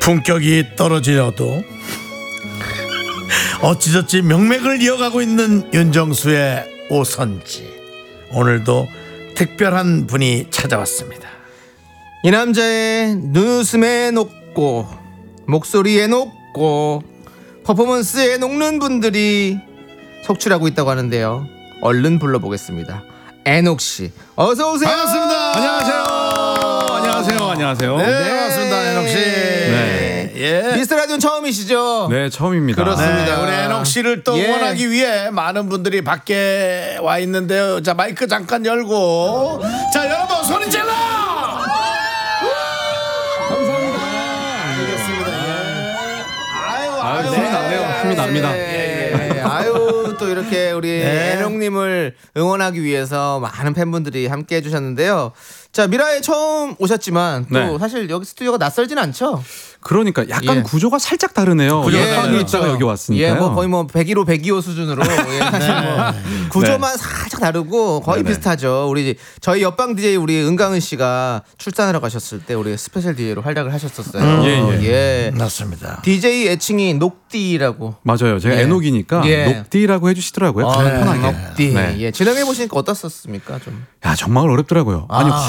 품격이 떨어지려도 어찌저찌 명맥을 이어가고 있는 윤정수의 오선지. 오늘도 특별한 분이 찾아왔습니다. 이 남자의 눈웃음에 녹고 목소리에 녹고 퍼포먼스에 녹는 분들이 속출하고 있다고 하는데요. 얼른 불러보겠습니다. 애녹씨 어서 오세요. 반갑습니다. 안녕하세요. 네, 반갑습니다. 애녹씨. 네. 예. 미스터 라디오는 처음이시죠? 네, 처음입니다. 그렇습니다. 네, 우리 애녹씨를 또 예. 응원하기 위해 많은 분들이 밖에 와 있는데요. 자, 마이크 잠깐 열고. 자, 여러분 소리 질러! 아유, 힘이 나네요. 힘이 납니다. 아유 또 이렇게 우리 네. 애녹님을 응원하기 위해서 많은 팬분들이 함께 해주셨는데요. 자 미라에 처음 오셨지만 또 네. 사실 여기 스튜디오가 낯설진 않죠? 그러니까 약간 예. 구조가 살짝 다르네요. 구조가 옆방에 다르죠. 있다가 여기 왔으니까요. 예, 뭐 거의 뭐 101호 102호 수준으로 예, 사실 뭐 구조만 살짝 다르고 거의 네네. 비슷하죠. 우리 저희 옆방 DJ 우리 은강은 씨가 출산하러 가셨을 때 우리 스페셜 DJ로 활약을 하셨었어요. 예. 맞습니다. DJ 애칭이 녹디라고. 맞아요. 제가 예. 애녹이니까 예. 녹디라고 해주시더라고요. 아, 편하게. 녹디. 네. 예, 진행해 보시니까 어떻습니까 좀? 야, 정말 어렵더라고요. 아니, 아.